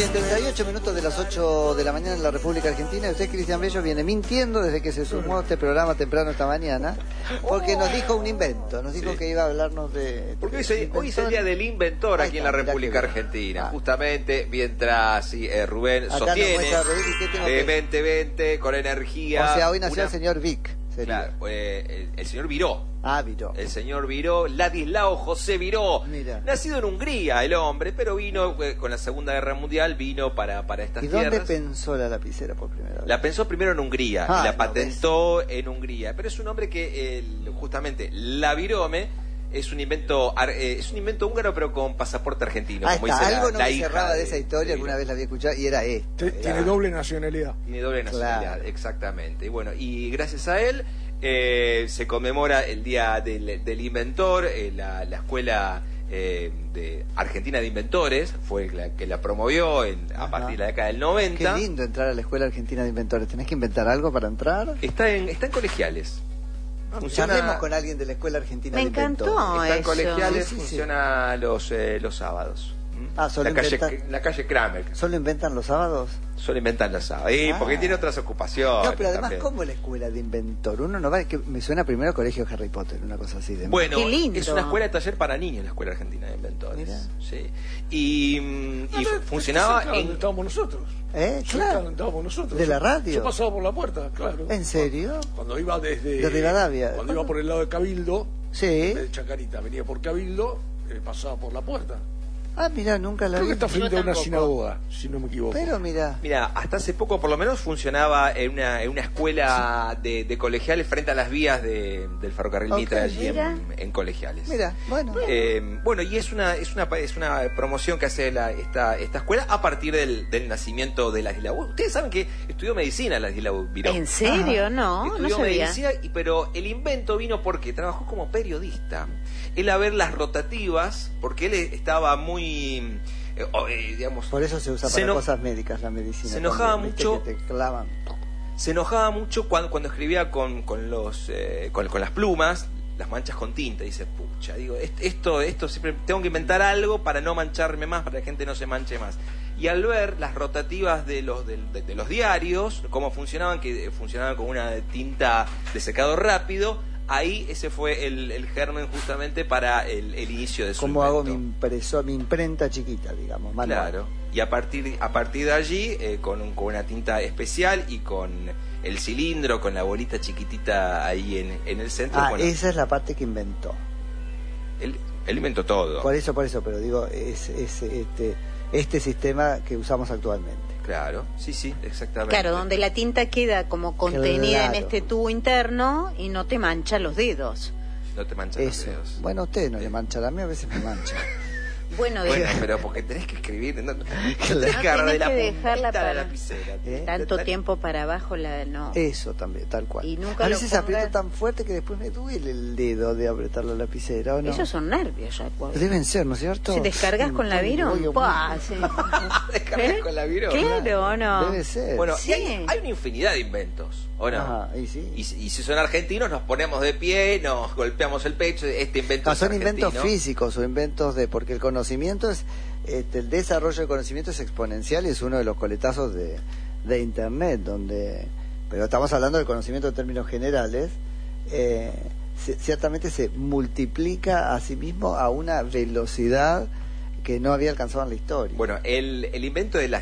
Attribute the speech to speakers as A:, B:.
A: Bien, 38 minutos de las 8 de la mañana en la República Argentina. Usted, Cristian Bello, viene mintiendo desde que se sumó a este programa temprano esta mañana, porque nos dijo un invento, nos dijo que iba a hablarnos de...
B: Porque hoy es el día del inventor aquí en la República Argentina, justamente mientras Rubén
A: acá
B: sostiene
A: de
B: 2020 con energía.
A: O sea, hoy nació el señor Vic.
B: Claro, el señor Viró.
A: Viró.
B: El señor Viró, Ladislao José Viró.
A: Mira.
B: Nacido en Hungría el hombre, pero vino con la Segunda Guerra Mundial, vino para estas tierras.
A: ¿Y dónde pensó la lapicera por primera vez?
B: La pensó primero en Hungría y la patentó en Hungría. Pero es un hombre que justamente la virome es un invento húngaro, pero con pasaporte argentino.
A: Como
B: dice
A: algo no me cerraba de esa historia, alguna vez la había escuchado, y era esto.
C: Tiene doble nacionalidad.
B: Tiene doble nacionalidad, exactamente. Y bueno, y gracias a él se conmemora el Día del Inventor. La Escuela de Argentina de Inventores fue la que la promovió a partir de la década del 90.
A: Qué lindo entrar a la Escuela Argentina de Inventores. ¿Tenés que inventar algo para entrar?
B: Está en colegiales.
A: Charlemos con alguien de la Escuela Argentina de Inventores.
D: Me encantó
B: Está en
D: eso.
B: colegiales,
A: Sí.
B: funciona los sábados.
A: Solo
B: la calle Kramer.
A: ¿Solo inventan los sábados?
B: Solo inventan los sábados. Porque tiene otras ocupaciones.
A: No, pero además,
B: también.
A: ¿cómo la Escuela de Inventor? Uno no va, que me suena primero Colegio Harry Potter, una cosa así.
B: Bueno,
D: Qué lindo.
B: es una escuela de taller para niños, la Escuela Argentina de Inventores.
A: Mira.
B: Sí. Y funcionaba
C: Claro, donde estábamos nosotros.
A: Claro.
C: Donde estábamos nosotros.
A: ¿De la radio?
C: Yo pasaba por la puerta, claro.
A: ¿En serio?
C: Cuando iba desde...
A: De Rivadavia.
C: Cuando iba por el lado de Cabildo,
A: Sí.
C: en vez de Chacarita, venía por Cabildo, pasaba por la puerta.
A: Mira, nunca la
C: Creo
A: vi.
C: que está frente a una
D: tampoco.
C: sinagoga, si no me equivoco.
A: Pero mira,
B: hasta hace poco por lo menos funcionaba en una escuela de colegiales frente a las vías del ferrocarril Mitre allí en colegiales.
A: mira, bueno.
B: Bueno, y es una promoción que hace esta escuela a partir del nacimiento de Ladislao. Ustedes saben que estudió medicina Ladislao Viró.
D: ¿En serio? No
B: Estudió
D: sabía.
B: medicina, pero el invento vino porque trabajó como periodista. Él a ver las rotativas, porque él estaba muy, digamos...
A: Por eso se usa para cosas médicas la medicina.
B: Se enojaba
A: también, ¿viste?
B: mucho.
A: Que te clavan.
B: Se enojaba mucho cuando escribía con las plumas, las manchas con tinta. Dice, pucha, digo, esto siempre tengo que inventar algo para no mancharme más, para que la gente no se manche más. Y al ver las rotativas de los diarios, cómo funcionaban, que funcionaban con una tinta de secado rápido, ahí ese fue el germen justamente para el inicio de su
A: ¿Cómo hago
B: invento.
A: mi imprenta chiquita, digamos? Manual.
B: Claro. Y a partir de allí, con una tinta especial y con el cilindro, con la bolita chiquitita ahí en el centro. Bueno,
A: Esa es la parte que inventó.
B: él inventó todo.
A: Por eso, pero digo, es este sistema que usamos actualmente.
B: Claro, sí, exactamente.
D: Claro, donde la tinta queda como contenida en
A: Claro.
D: este tubo interno y no te mancha los dedos.
B: No te manchas los
A: Eso.
B: dedos.
A: Bueno, a ustedes no le manchan, a mí a veces me manchan.
D: Bueno,
B: Bueno, pero porque tenés que escribir, no tenés
A: Claro.
B: que agarrar de la
D: Tenés que dejarla
B: puntita de la
D: para-
B: lapicera.
D: tanto tiempo para abajo, no.
A: Eso también, tal cual.
D: Y nunca
A: a
D: lo
A: veces
D: pongas-
A: aprieto tan fuerte que después me duele el dedo de apretar la lapicera, ¿o no?
D: Esos son nervios ya.
A: Deben ser, ¿no es cierto?
D: Si descargas con la Viro, sí.
B: Descargas con la Viro.
D: Claro, ¿o no?
A: Debe ser.
B: Bueno,
D: Sí.
B: y hay una infinidad de inventos, ¿o no?
A: Ajá, y sí.
B: Y si son argentinos, nos ponemos de pie, nos golpeamos el pecho, este invento es
A: Son
B: argentino.
A: inventos físicos o inventos porque el conocimiento es, el desarrollo del conocimiento es exponencial y es uno de los coletazos de Internet, pero estamos hablando del conocimiento en términos generales, ciertamente se multiplica a sí mismo a una velocidad que no había alcanzado en la historia.
B: Bueno, el invento de las